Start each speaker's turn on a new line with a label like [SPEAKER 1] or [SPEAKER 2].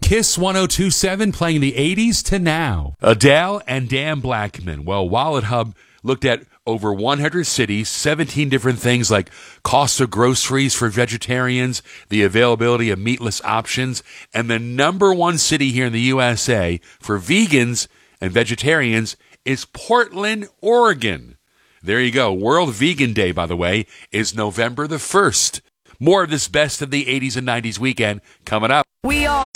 [SPEAKER 1] Kiss 102.7 playing the 80s to now. Adele and Dan Blackman. Well, Wallet Hub looked at over 100 cities, 17 different things like cost of groceries for vegetarians, the availability of meatless options, and the number one city here in the USA for vegans and vegetarians is Portland, Oregon. There you go. World Vegan Day, by the way, is November the 1st. More of this best of the 80s and 90s weekend coming up.
[SPEAKER 2] We are